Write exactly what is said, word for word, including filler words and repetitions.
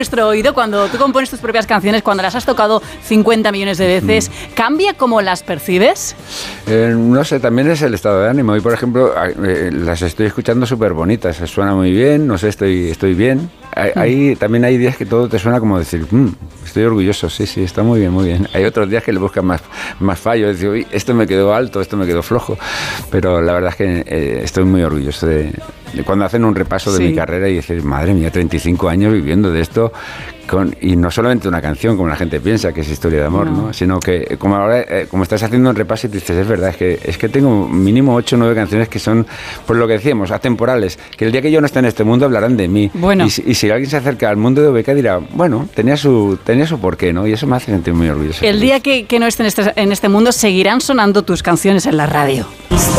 Nuestro oído, cuando tú compones tus propias canciones, cuando las has tocado cincuenta millones de veces, mm. ¿cambia cómo las percibes? Eh, no sé, también es el estado de ánimo. Y por ejemplo, eh, las estoy escuchando súper bonitas, suena muy bien, no sé, estoy, estoy bien. Hay, mm. hay, también hay días que todo te suena como decir, mmm, estoy orgulloso, sí, sí, está muy bien, muy bien. Hay otros días que le buscan más, más fallos, decir, uy, esto me quedó alto, esto me quedó flojo. Pero la verdad es que eh, estoy muy orgulloso de, de cuando hacen un repaso de sí. mi carrera y decir, madre mía, treinta y cinco años viviendo de esto. Con, y no solamente una canción, como la gente piensa, que es historia de amor, no. ¿no? Sino que como ahora, eh, como estás haciendo un repaso y te dices, es verdad, es que, es que tengo mínimo ocho o nueve canciones que son, pues lo que decíamos, atemporales, que el día que yo no esté en este mundo hablarán de mí. Bueno. Y, y si alguien se acerca al mundo de O B K dirá, bueno, tenía su, tenía su porqué, ¿no? Y eso me hace sentir muy orgulloso. El día que, que no esté en este, en este mundo seguirán sonando tus canciones en la radio.